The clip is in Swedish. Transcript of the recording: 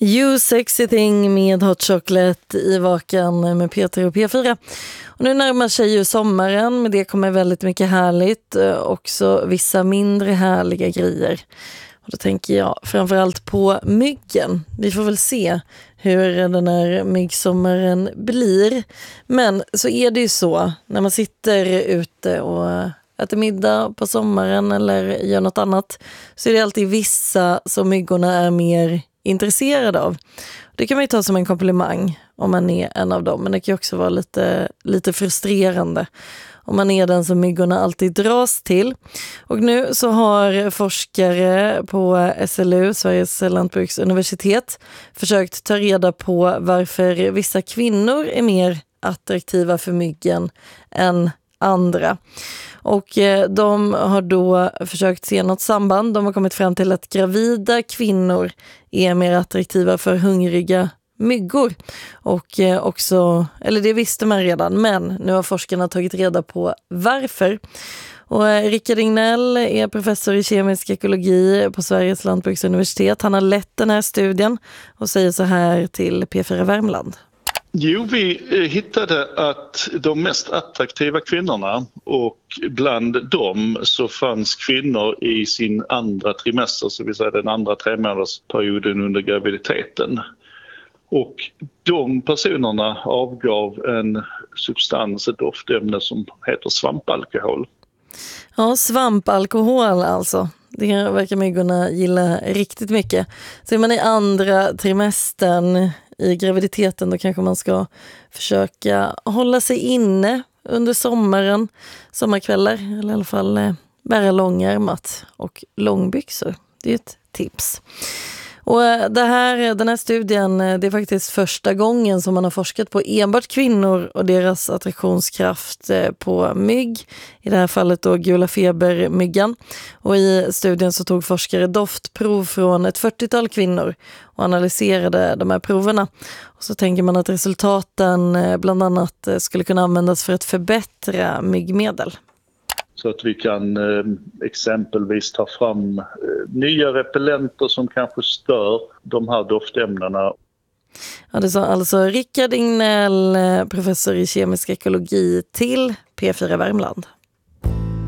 You Sexy Thing med Hot Chocolate i Vaken med Peter och P4. Och nu närmar sig ju sommaren, med det kommer väldigt mycket härligt, också vissa mindre härliga grejer. Och då tänker jag framförallt på myggen. Vi får väl se hur den här myggsommaren blir. Men så är det ju så, när man sitter ute och äter middag på sommaren eller gör något annat, så är det alltid vissa som myggorna är mer intresserade av. Det kan man ju ta som en komplimang om man är en av dem, men det kan ju också vara lite frustrerande om man är den som myggorna alltid dras till. Och nu så har forskare på SLU, Sveriges lantbruksuniversitet, försökt ta reda på varför vissa kvinnor är mer attraktiva för myggen än andra. Och de har då försökt se något samband. De har kommit fram till att gravida kvinnor är mer attraktiva för hungriga myggor. Och också, eller det visste man redan, men nu har forskarna tagit reda på varför. Och Rickard Ignell är professor i kemisk ekologi på Sveriges lantbruksuniversitet. Han har lett den här studien och säger så här till P4 Värmland. Jo, vi hittade att de mest attraktiva kvinnorna, och bland dem så fanns kvinnor i sin andra trimester, så vill säga den andra 3-månadersperioden under graviditeten. Och de personerna avgav en substans, ett doftämne som heter svampalkohol. Ja, svampalkohol alltså. Det verkar myggorna gilla riktigt mycket. Så är man i andra trimestern i graviditeten, då kanske man ska försöka hålla sig inne under sommarkvällar. Eller i alla fall bära långärmat och långbyxor. Det är ett tips. Och den här studien, det är faktiskt första gången som man har forskat på enbart kvinnor och deras attraktionskraft på mygg. I det här fallet då gula febermyggan. Och i studien så tog forskare doftprov från ett 40-tal kvinnor och analyserade de här proverna. Och så tänker man att resultaten bland annat skulle kunna användas för att förbättra myggmedel. Så att vi kan exempelvis ta fram nya repellenter som kanske stör de här doftämnena. Ja, det sa alltså Rickard Ignell, professor i kemisk ekologi, till P4 Värmland.